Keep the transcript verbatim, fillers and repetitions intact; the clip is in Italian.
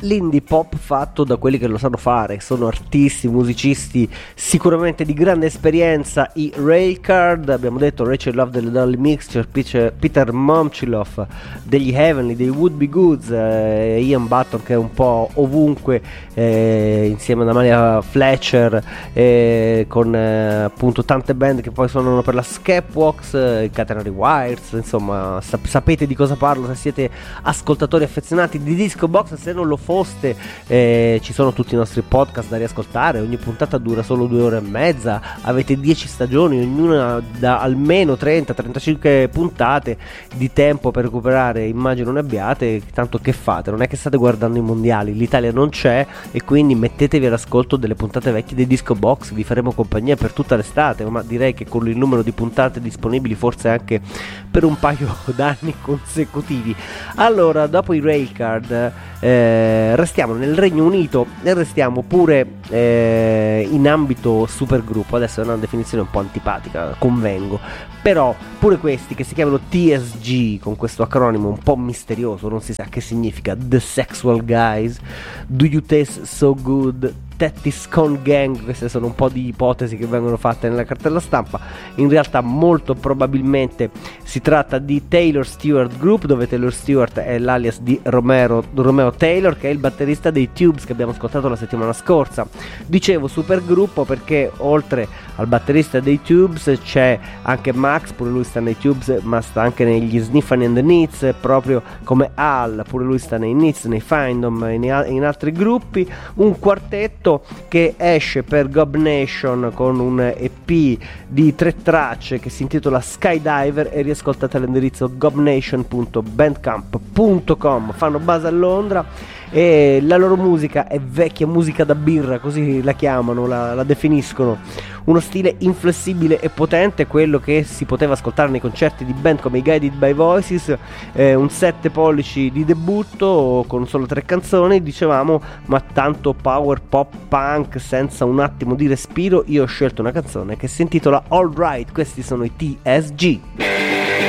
l'indie pop fatto da quelli che lo sanno fare, sono artisti, musicisti sicuramente di grande esperienza, i Railcard, abbiamo detto Rachel Love delle Dolly Mixture, Peter Momchiloff degli Heavenly, dei Would Be Goods, eh, Ian Button che è un po' ovunque, eh, insieme ad Amalia Fletcher, eh, con eh, appunto tante band che poi suonano per la Skepwax, eh, Catenary Wires, insomma sap- sapete di cosa parlo se siete ascoltatori affezionati di Disco Box. Se non lo foste, eh, ci sono tutti i nostri podcast da riascoltare, ogni puntata dura solo due ore e mezza, avete dieci stagioni, ognuna da almeno trenta trentacinque puntate di tempo per recuperare, immagino ne abbiate, tanto che fate, non è che state guardando i mondiali, l'Italia non c'è e quindi mettetevi all'ascolto delle puntate vecchie dei Disco Box, vi faremo compagnia per tutta l'estate, ma direi che con il numero di puntate disponibili forse anche per un paio d'anni consecutivi. Allora, dopo i Railcard eh, restiamo nel Regno Unito e restiamo pure eh, in ambito supergruppo. Adesso è una definizione un po' antipatica, convengo, però pure questi che si chiamano T S G, con questo acronimo un po' misterioso, non si sa che significa, The Sexual Guys, Do You Taste So Good, Tatty Scone Gang, queste sono un po' di ipotesi che vengono fatte nella cartella stampa. In realtà molto probabilmente si tratta di Taylor Stewart Group, dove Taylor Stewart è l'alias di Romero, Romeo Taylor, che è il batterista dei Tubes che abbiamo ascoltato la settimana scorsa. Dicevo supergruppo perché oltre al batterista dei Tubes c'è anche Max, pure lui sta nei Tubes ma sta anche negli Sniffany and the Needs, proprio come Al, pure lui sta nei Needs, nei Findom e in altri gruppi. Un quartetto che esce per Gob Nation con un E P di tre tracce che si intitola Skydiver e riascoltate all'indirizzo gobnation punto bandcamp punto com. Fanno base a Londra e la loro musica è vecchia musica da birra, così la chiamano, la, la definiscono. Uno stile inflessibile e potente, quello che si poteva ascoltare nei concerti di band come i Guided by Voices, eh, un sette pollici di debutto con solo tre canzoni, dicevamo, ma tanto power pop punk senza un attimo di respiro. Io ho scelto una canzone che si intitola All Right, questi sono i T S G.